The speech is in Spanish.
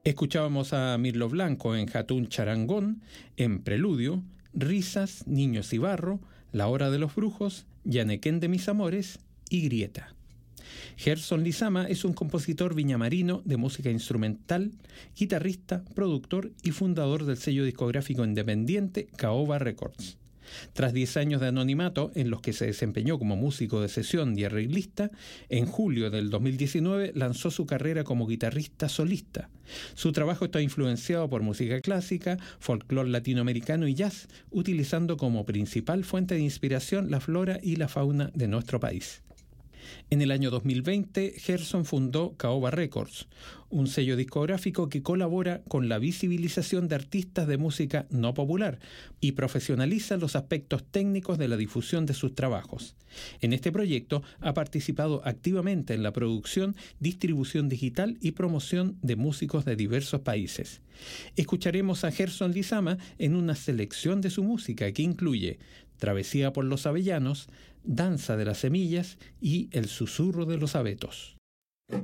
Escuchábamos a Mirlo Blanco en Jatún Charangón, en Preludio, Risas, Niños y Barro, La Hora de los Brujos, Yanequén de mis amores y Grieta. Gerson Lizama es un compositor viñamarino de música instrumental, guitarrista, productor y fundador del sello discográfico independiente Caoba Records. Tras 10 años de anonimato en los que se desempeñó como músico de sesión y arreglista, en julio del 2019 lanzó su carrera como guitarrista solista. Su trabajo está influenciado por música clásica, folclore latinoamericano y jazz, utilizando como principal fuente de inspiración la flora y la fauna de nuestro país. En el año 2020, Gerson fundó Caoba Records, un sello discográfico que colabora con la visibilización de artistas de música no popular y profesionaliza los aspectos técnicos de la difusión de sus trabajos. En este proyecto ha participado activamente en la producción, distribución digital y promoción de músicos de diversos países. Escucharemos a Gerson Lizama en una selección de su música que incluye Travesía por los Avellanos, Danza de las Semillas y El Susurro de los Abetos.